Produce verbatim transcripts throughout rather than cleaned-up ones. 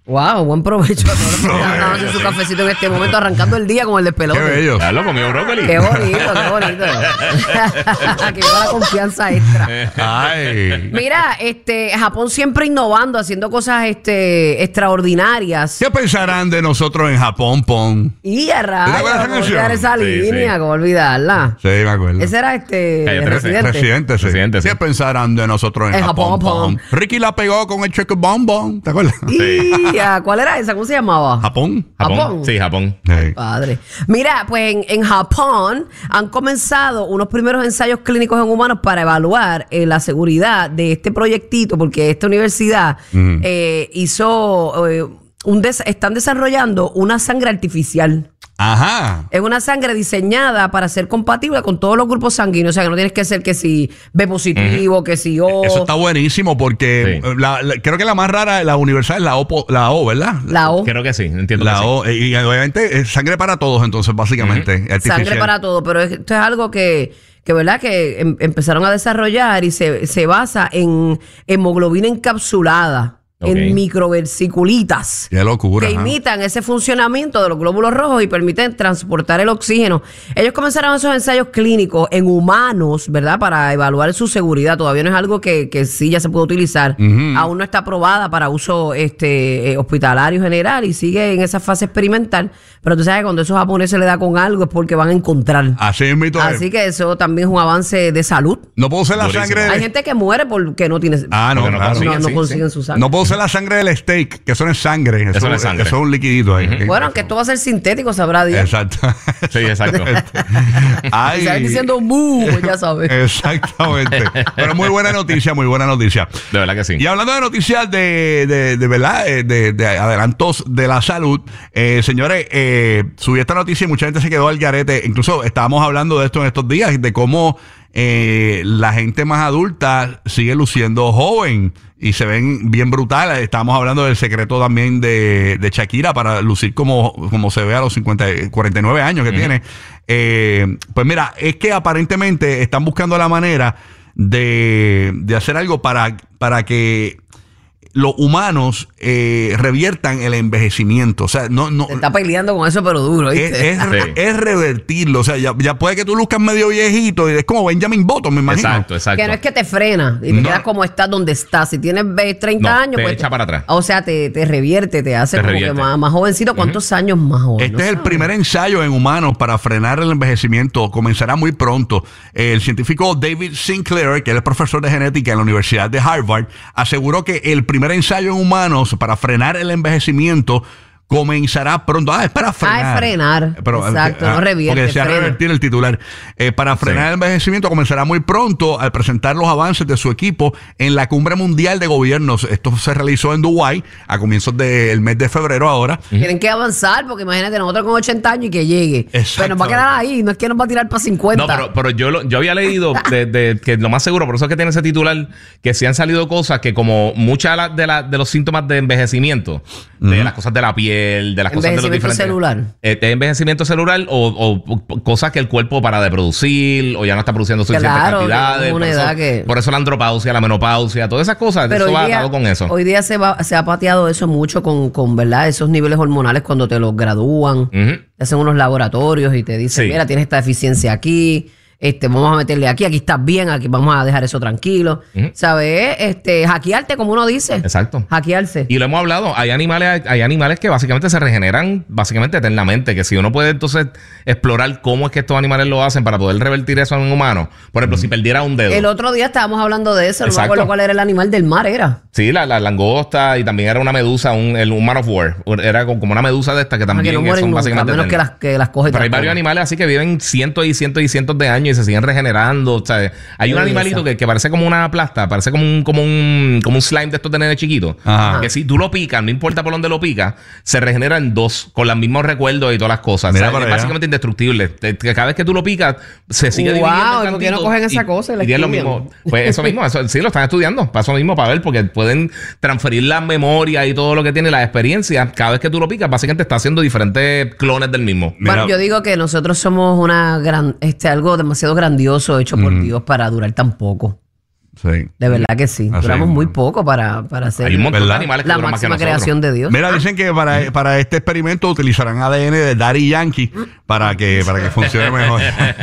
Wow, buen provecho. Dándose su cafecito en este momento, arrancando el día con el despelote. Qué bello. Ya lo comió brócoli. Qué bonito, qué bonito. Que lleva la confianza extra. Ay. Mira, este, Japón siempre innovando, haciendo cosas este, extraordinarias. ¿Qué pensarán de nosotros en Japón, Pon? Y a ¿Te acuerdas de esa rayos, ¿cómo olvidar esa Sí, línea? sí. ¿Cómo olvidarla? Sí, me acuerdo. Ese era este Calle el trece. residente. Presidente, sí. Presidente, sí. ¿Qué pensarán de nosotros en, En Japón, Japón, Pon? Ricky la pegó con el cheque bombón, ¿te acuerdas? Y ah, ¿cuál era esa? ¿Cómo se llamaba? Japón. Japón. Japón. Sí, Japón. Sí. Padre. Mira, pues en, en Japón han comenzado unos primeros ensayos clínicos en humanos para evaluar eh, la seguridad de este proyectito, porque esta universidad Ujú. eh, hizo, eh, un des- están desarrollando una sangre artificial. Ajá. Es una sangre diseñada para ser compatible con todos los grupos sanguíneos. O sea, que no tienes que ser que si B positivo, que si O. Eso está buenísimo porque Sí. la- la- creo que la más rara, la universal es la O, po- la O, ¿verdad? La O. Creo que sí, entiendo La que O. Y, y obviamente es sangre para todos, entonces, básicamente. artificial. Sangre para todo, pero esto es algo que, que ¿verdad? Que em- empezaron a desarrollar y se, se basa en hemoglobina encapsulada, Ok. en microversiculitas. Qué locura. Que ajá. imitan ese funcionamiento de los glóbulos rojos y permiten transportar el oxígeno. Ellos comenzaron esos ensayos clínicos en humanos, ¿verdad? Para evaluar su seguridad. Todavía no es algo que, que sí ya se puede utilizar. Ujú. Aún no está aprobada para uso este eh, hospitalario general y sigue en esa fase experimental. Pero tú sabes que cuando esos japoneses le da con algo es porque van a encontrar. Así es, mito. Así que eso también es un avance de salud. No puedo usar la Durísimo. sangre. Hay gente que muere porque no tiene, Ah, no, Porque no claro. consiguen, no, no sí, consiguen sí. su sangre. No puedo usar la sangre del steak, que eso no es sangre. Eso, Eso no es sangre. Eso es un liquidito ahí. Bueno, aunque esto va a ser sintético, sabrá Dios. Exacto. Sí, exacto. Ay. Si salen diciendo mu, pues ya sabes. Exactamente. Pero muy buena noticia, muy buena noticia. De verdad que sí. Y hablando de noticias de, de, de verdad, eh, de, de adelantos de la salud, eh, señores, eh, subí esta noticia y mucha gente se quedó al garete. Incluso estábamos hablando de esto en estos días, de cómo eh, la gente más adulta sigue luciendo joven y se ven bien brutales. Estábamos hablando del secreto también de, de Shakira para lucir como, como se ve a los cincuenta, cuarenta y nueve años que Ujú. tiene. Eh, pues mira, es que aparentemente están buscando la manera de, de hacer algo para, para que los humanos eh, reviertan el envejecimiento. O sea, no, no Se está peleando con eso, pero duro, es, ¿viste? es, Sí. es revertirlo. O sea, ya, ya puede que tú luzcas medio viejito y es como Benjamin Button, me imagino. Exacto, exacto. Que no es que te frena y te No. quedas como estás donde estás. Si tienes ve- treinta No, años, te pues. echa para atrás. O sea, te, te revierte, te hace Te como revierte. que más, más jovencito. ¿Cuántos años más joven? Este No es el sabes. primer ensayo en humanos para frenar el envejecimiento. Comenzará muy pronto. El científico David Sinclair, que es profesor de genética en la Universidad de Harvard, aseguró que el primer ensayo en humanos para frenar el envejecimiento comenzará pronto. Ah, es para frenar. Ah, es frenar. Exacto, no revierte, Porque decía frena. revertir el titular. Eh, para frenar Sí. el envejecimiento comenzará muy pronto al presentar los avances de su equipo en la Cumbre Mundial de Gobiernos. Esto se realizó en Dubái a comienzos del mes de febrero ahora. Tienen que avanzar porque imagínate nosotros con ochenta años y que llegue. Pero nos va a quedar ahí. No es que nos va a tirar para cincuenta. No, pero, pero yo, lo- yo había leído de, de- que lo más seguro, por eso es que tiene ese titular, que sí han salido cosas que como muchas de, la- de, la- de los síntomas de envejecimiento, de las cosas de la piel, de las cosas de los Envejecimiento diferentes... celular. Eh, de envejecimiento celular o, o- o cosas que el cuerpo para de producir o ya no está produciendo suficientes Claro, cantidades. una Por eso, edad que- por eso la andropausia, la menopausia, todas esas cosas, Pero eso hoy va día, atado con eso. hoy día se, va, se ha pateado eso mucho con, con, ¿verdad? Esos niveles hormonales cuando te los gradúan. Ujú. Te hacen unos laboratorios y te dicen, Sí. mira, tienes esta deficiencia aquí, este, vamos a meterle aquí, aquí estás bien, aquí vamos a dejar eso tranquilo. Ujú. ¿Sabes? Este, hackearte, como uno dice. Exacto. Hackearse. Y lo hemos hablado, hay animales, hay animales que básicamente se regeneran básicamente eternamente, que si uno puede entonces explorar cómo es que estos animales lo hacen para poder revertir eso en un humano. Por ejemplo, si perdiera un dedo. El otro día estábamos hablando de eso, no me Exacto. acuerdo cuál era el animal del mar, era. Sí, la, la langosta y también era una medusa, un, el, un man of war. Era como como una medusa de esta que Ah, también que no mueren son nunca, a básicamente menos que eternas. las, que las coge y Pero te hay las varios come. animales así que viven cientos y cientos y cientos de años y se siguen regenerando. O sea, hay Qué un animalito belleza. que, que parece como una plasta, parece como un, como un, como un slime de estos de nene chiquito. Ajá. Que si tú lo picas, no importa por dónde lo picas, se regenera en dos, con los mismos recuerdos y todas las cosas. Mira O sea, para es allá. básicamente indestructible. Te- que Cada vez que tú lo picas, se sigue Wow, dividiendo. en ¿y por qué no cantitos cogen esa cosa y la y tiene lo estudian? mismo. Pues eso mismo, eso, sí, lo están estudiando. Para eso mismo, para ver, porque pueden transferir la memoria y todo lo que tiene, la experiencia. Cada vez que tú lo picas, básicamente está haciendo diferentes clones del mismo. Mira. Bueno, yo digo que nosotros somos una gran, este, algo demasiado grandioso hecho por Dios para durar tan poco. Sí. De verdad que sí. Así Duramos es, muy man. poco para, para hacer Hay un montón ¿verdad? de animales que la duran más que máxima nosotros. creación de Dios. Mira, dicen que para, para este experimento utilizarán A D N de Daddy Yankee para que, para que funcione mejor.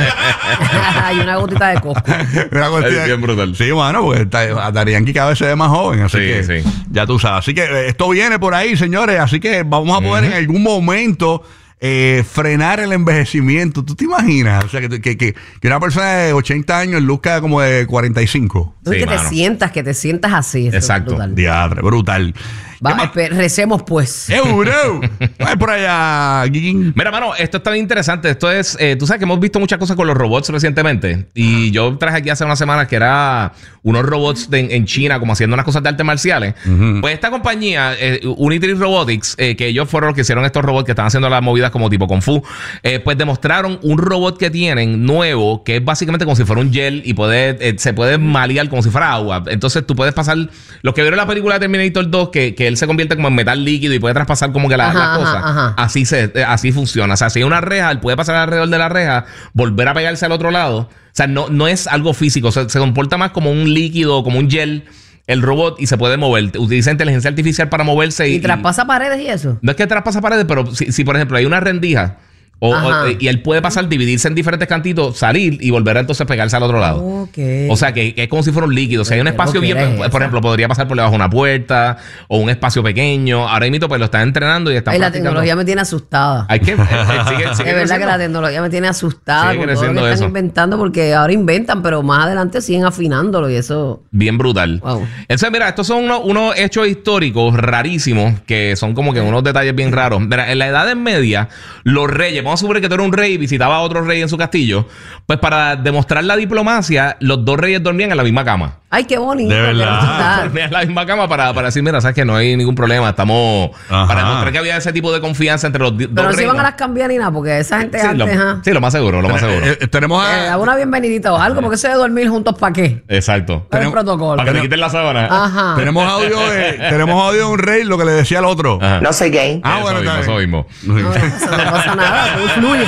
Hay una gotita de Costco. Una cuestión- Es bien brutal. Sí, mano, porque está- a Daddy Yankee cada vez se ve más joven, así Sí, que sí. ya tú sabes. Así que eh, esto viene por ahí, señores, así que vamos a poder en algún momento eh, frenar el envejecimiento. ¿Tú te imaginas? O sea, que, que, que, que una persona de ochenta años luzca como de cuarenta y cinco. No es Sí, que te mano. sientas, que te sientas así. Eso es Exacto. brutal. Diadre, brutal. Va, espe- recemos pues. ¡Euro! Vaya por allá, Gigín. Mira, mano, esto está bien interesante. Esto es, eh, tú sabes que hemos visto muchas cosas con los robots recientemente. Y yo traje aquí hace unas semanas que era unos robots de- en China como haciendo unas cosas de artes marciales. Pues esta compañía, eh, Unity Robotics, eh, que ellos fueron los que hicieron estos robots que están haciendo las movidas como tipo Kung Fu, eh, pues demostraron un robot que tienen nuevo, que es básicamente como si fuera un gel y puede, eh, se puede malear como si fuera agua. Entonces tú puedes pasar, los que vieron la película de Terminator dos, que, que él se convierte como en metal líquido y puede traspasar como que la, Ajá, la ajá, cosa. ajá. Así se, eh, así funciona. O sea, si hay una reja, él puede pasar alrededor de la reja, volver a pegarse al otro lado. O sea, no, no es algo físico. O sea, se comporta más como un líquido, como un gel, el robot, y se puede mover. Utiliza inteligencia artificial para moverse. Y, Y traspasa paredes y eso. no es que traspasa paredes, pero si, si por ejemplo hay una rendija o, o- Ajá. y él puede pasar, dividirse en diferentes cantitos, salir y volver a entonces pegarse al otro lado. Ok. O sea, que, que es como si fuera un líquido. Si hay un Pero espacio ¿qué bien, era por esa? ejemplo, podría pasar por debajo de una puerta o un espacio pequeño. Ahora mismo pues lo están entrenando y están Ay, la practicando. tecnología me tiene asustada. Hay que... eh, eh, sigue- sigue Es verdad que creciendo. la tecnología me tiene asustada Sigue con todo lo que creciendo están eso. inventando, porque ahora inventan, pero más adelante siguen afinándolo y eso. Bien brutal. Wow. Entonces, mira, estos son unos, unos hechos históricos rarísimos que son como que unos detalles bien raros. Mira, en la Edad Media, los reyes, vamos a suponer que tú eres un rey y visitabas a otro rey en su castillo, pues para demostrar la diplomacia, los dos reyes dormían en la misma cama. Ay, qué bonito. De verdad. quiero estar. Dormían en la misma cama para, para decir, mira, sabes que no hay ningún problema, estamos... Ajá. Para demostrar que había ese tipo de confianza entre los di- Pero dos no se reinos. iban a las cambiar ni nada, porque esa gente Sí, lo, antes, ajá. sí, lo más seguro, lo más seguro. Eh, eh, tenemos Eh, a... daba una bienvenidita o algo, porque eso de dormir juntos, ¿para qué? Exacto. Para el Tenemos- protocolo. Para que te quiten la sábana. Ajá. Tenemos audio de, tenemos audio de un rey, lo que le decía al otro. Ajá. No soy gay. Ah, Eso bueno, mismo, está eso bien. mismo. No, no pasa, no pasa nada, todo fluye.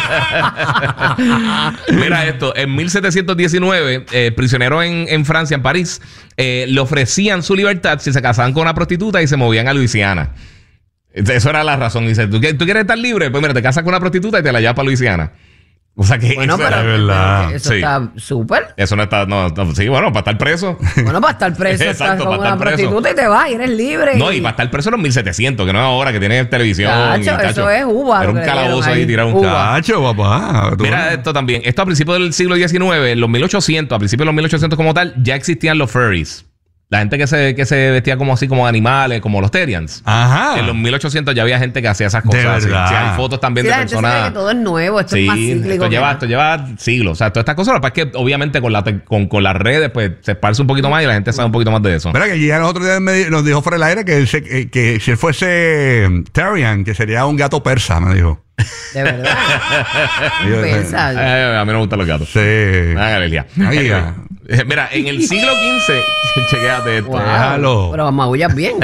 Mira esto, en mil setecientos diecinueve, eh, prisioneros en, en Francia, en París, eh, le ofrecían su libertad si se casaban con una prostituta y se movían a Luisiana. Eso era la razón. Dice, ¿tú, quieres- ¿tú quieres estar libre? Pues mira, te casas con una prostituta y te la llevas para Luisiana. O sea que Bueno, eso, pero, es verdad. pero que eso Sí. está súper. eso no está... No, no, sí, bueno, para estar preso. Bueno, para estar preso, estás Exacto, con para una estar preso. prostituta y te vas y eres libre. No, y para estar preso en los mil setecientos, que no es ahora, que tiene televisión. Chacho, y, chacho, eso es uva, Era lo un que le calabozo dieron ahí ahí. tirado. Uva. Cacho, papá. Tú- Mira esto también. Esto a principios del siglo diecinueve, en los mil ochocientos, a principios de los mil ochocientos como tal, ya existían los furries. La gente que se, que se vestía como así, como animales, como los Terians. Ajá. En los mil ochocientos ya había gente que hacía esas cosas. De así. verdad. Sí, hay fotos también Sí, de la gente se cree personas. que todo es nuevo, esto es más Sí, cíclico. esto que lleva, nada. esto lleva siglos. O sea, todas estas cosas, lo que pasa es que obviamente con, la te- con, con las redes, pues se esparce un poquito más y la gente sabe un poquito más de eso. Mira que ya los otros días me di- nos dijo fuera del aire que, él se- que, que si él fuese mm, Terrian, que sería un gato persa, me dijo. De verdad. Yo- Pensa. Eh, a mí no me gustan los gatos. Sí. Ah, Galelia. Ahí ya. Eh, Mira, en el siglo quince, chequéate esto. Wow. Déjalo. Pero maullas bien,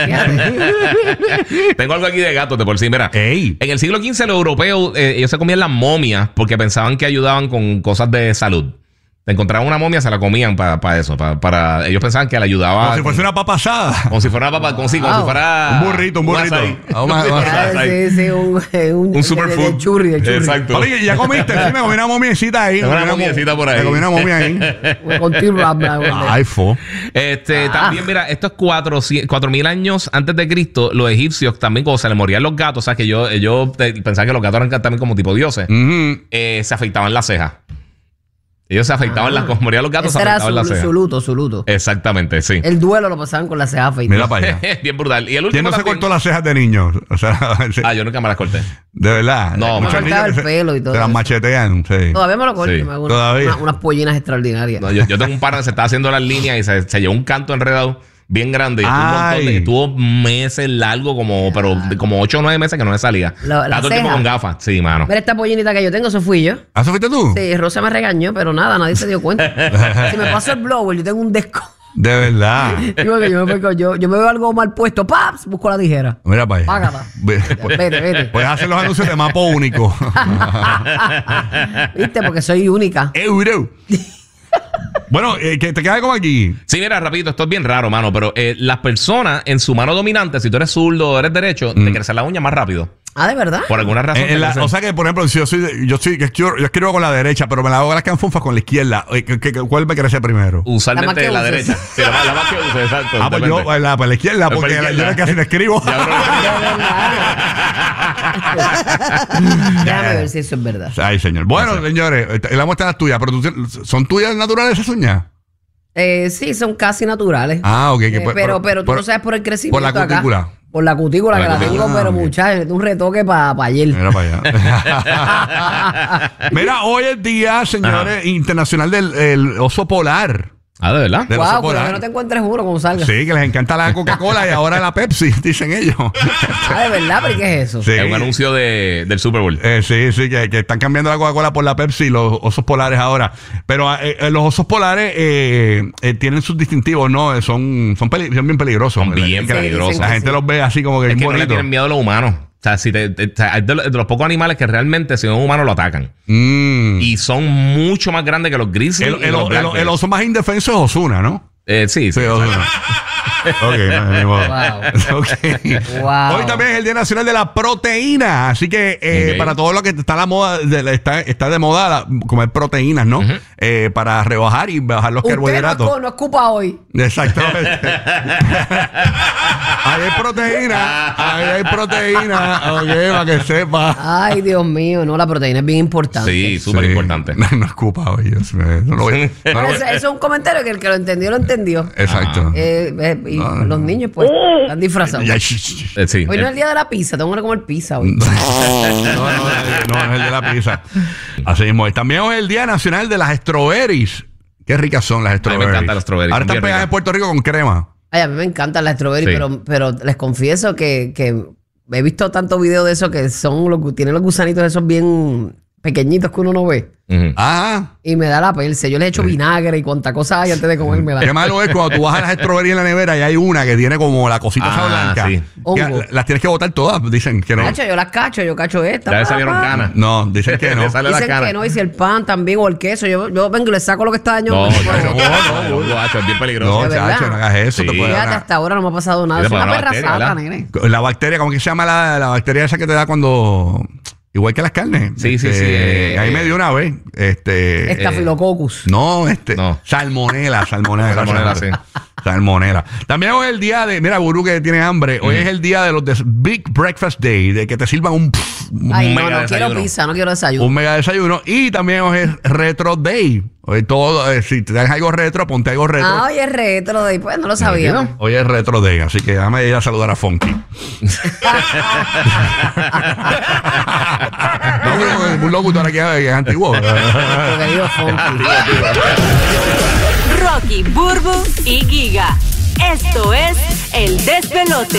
fíjate. Tengo algo aquí de gatos de por sí. Mira, Ey. en el siglo quince los europeos, eh, ellos se comían las momias porque pensaban que ayudaban con cosas de salud. Te encontraban una momia, se la comían para eso. pa- para Ellos pensaban que le ayudaba. Como si fuese una papa asada. Como si fuera una papa, como si, como Wow. si fuera. Un burrito, un burrito. açaí. Ah, una- Como si fuera una- un açaí. Sí, sí, un, eh, un, Un de- superfood. de- de churri, de churri. Exacto. Oye, ¿ya comiste? Sí, me comí una momiecita ahí. Una Me comí momiecita mo- por ahí. Me comí una momia ahí. Con T-Rap. Ay, fo. Este, Ah. también, mira, estos cuatro mil años antes de Cristo, los egipcios también, cuando se les morían los gatos, o sea, que yo, ellos eh, pensaban que los gatos eran también como tipo dioses, Ujú. eh, se afeitaban las cejas. Ellos se afeitaban Ah. las, cuando morían los gatos, se Ese era afeitaban su, las cejas. su luto, su luto. Exactamente, sí. El duelo lo pasaban con la ceja afeitada. Mira para allá. Bien brutal. Y el ¿Quién último no se también- cortó las cejas de niños? O sea, sí. Ah, yo nunca me las corté. De verdad. No, Muchos me niños cortaba que el se- pelo y todo se las eso. machetean, sí. Todavía me lo corto, Sí. me hago una- Todavía. una- unas pollinas extraordinarias. No, yo, yo tengo un par que se estaba haciendo las líneas y se, se llevó un canto enredado bien grande. Y estuvo, un montón de- Ay. estuvo meses largo, como, pero de- como ocho o nueve meses que no me salía. La- la Estaba todo el tiempo ceja. con gafas. Sí, mano. Mira esta pollinita que yo tengo, eso fui yo. ¿Ah, eso fuiste tú? Sí, Rosa me regañó, pero nada, nadie se dio cuenta. Si me paso el blower, yo tengo un desco. De verdad. Digo que yo me, voy- yo, yo me veo algo mal puesto, ¡paps! Busco la tijera. Mira para allá. Págala. Ve- pues- Vete, vete. Puedes hacer los anuncios de Mapo Único. ¿Viste? Porque soy única. Euro. Bueno, eh, que te queda como aquí. Sí, mira, rapidito, esto es bien raro, mano, pero eh, las personas en su mano dominante, si tú eres zurdo o eres derecho, Mm. te crecen las uñas más rápido. Ah, ¿de verdad? Por alguna razón. En- te en la- crecen. o sea que, por ejemplo, si yo soy, de- yo soy, yo escribo, yo escribo con la derecha, pero me la hago las canfunfas con la izquierda. Eh, ¿qué- qué- ¿Cuál me crece primero? Usualmente La la, más que derecha. uses. Sí, la, más- la más que uses, exacto. Ah, pues depende. yo, pues la, pues la izquierda, Pues porque por la la- yo izquierda. casi no escribo. Ya, Déjame ver si eso es verdad. Ay, señor. Bueno, señores, eh, la muestra es tuya, pero tú tienes- ¿son tuyas naturales esas uñas? Eh, sí, son casi naturales. Ah, ok. que Eh, por- pero, por- pero tú por- no sabes por el crecimiento por la acá. cutícula. Por la cutícula Por que la la tengo, cutícula. pero Ah, ok. muchachos, un retoque para pa ayer. Mira para allá. Mira, hoy es día, señores, internacional del el oso polar. Ah, ¿de verdad? De oso Wow, pero polar. que no te encuentres uno cuando salga. Sí, que les encanta la Coca-Cola y ahora la Pepsi, dicen ellos. Ah, de verdad, pero ¿y qué es eso? Sí. Es un anuncio de, del Super Bowl. Eh, sí, sí, que, que están cambiando la Coca-Cola por la Pepsi y los osos polares ahora. Pero eh, eh, los osos polares eh, eh, tienen sus distintivos, ¿no? Son, son, peli- son bien peligrosos. Son bien Que la- peligrosos. La gente Sí. los ve así como que Es bien que no le bonitos. tienen miedo a los humanos. O sea, si te, te- o sea, es de, los, de los pocos animales que realmente si un humano lo atacan. Mm. Y son mucho más grandes que los grizzlies. el, y el- los el- blackbears. el oso más indefenso es Ozuna, ¿no? Eh, sí, sí. Sí, Ozuna. Ok, no, ni modo. Wow. Ok. Wow. Hoy también es el Día Nacional de la Proteína. Así que eh, Ok. para todo lo que está la moda, de la- está, está de moda la- comer proteínas, ¿no? Eh, para rebajar y bajar los Usted no, carbohidratos. escu- no escupa hoy. Exactamente. Ahí hay proteína. Ahí hay proteína. Ok, para que sepa. Ay, Dios mío, no, la proteína es bien importante. Sí, súper Sí. importante. No, no escupa hoy. Dios mío. No lo voy- no lo Pero voy- eso, eso es un comentario que el que lo entendió, lo entendió. Exacto. Eh, eh, y No, no. los niños, pues, están disfrazados. Ya, sh- sh- Eh, sí. Hoy no es Eh, el día de la pizza, tengo que comer pizza hoy. No, no, no, no, no es el de la pizza. Así mismo es. También hoy es el Día Nacional de las Strawberries. Qué ricas son las me strawberries. encantan las strawberries, Ahora son están bien pegadas en ricas. Puerto Rico con crema. Ay, a mí me encantan las strawberries, Sí. pero, pero les confieso que, que he visto tantos videos de eso que son los, gu- tienen los gusanitos esos bien pequeñitos que uno no ve. ujú. Ah, Y me da la perse. Yo les echo vinagre y cuanta cosa hay antes de comérmela. qué malo es cuando tú bajas las strawberries en la nevera y hay una que tiene como la cosita esa Ah, blanca. sí. Que Hongo. la- las tienes que botar todas. Dicen que no. Cacho, yo las cacho, yo cacho esta. Ya le pa, salieron pa. canas. No, dicen que no. Le sale la Dicen cana. que no, y si el pan también o el queso, yo, yo vengo y le saco lo que está dañado. No, me lo chacho, pongo. no, no, no, chacho, es bien peligroso. No, ¿De verdad? chacho, no hagas eso. Sí. Te puede Fíjate, dar hasta ahora no me ha pasado nada. Sí, Es le una puede dar perra bacteria, sata, ¿verdad? nene. una- la bacteria, ¿cómo que se llama la, la bacteria esa que te da cuando... Igual que las carnes. Sí, sí, Este, sí, eh, ahí me dio una vez. Este... Estafilococcus. No, este. No. Salmonela, salmonela. Salmonela, gracias. sí. Salmonela. También hoy es el día de. Mira, Burú, que tiene hambre. Hoy es el día de los de Big Breakfast Day, de que te sirvan un, un Ay, no, mega no quiero desayuno. pizza, no quiero desayuno. un mega desayuno. Y también hoy es Retro Day. Hoy todo, eh, si te das algo retro, ponte algo retro. Ah, oye, es retro, de pues no lo sabía. ¿no? Hoy es Retro Day, así que déjame ir a saludar a Funky. No, pero un locutor aquí que es antiguo. Nuestro querido Funky. Rocky, Burbu y Giga. Esto es El Despelote.